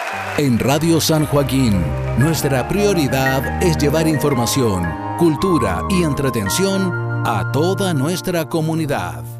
En Radio San Joaquín, nuestra prioridad es llevar información, cultura y entretención a toda nuestra comunidad.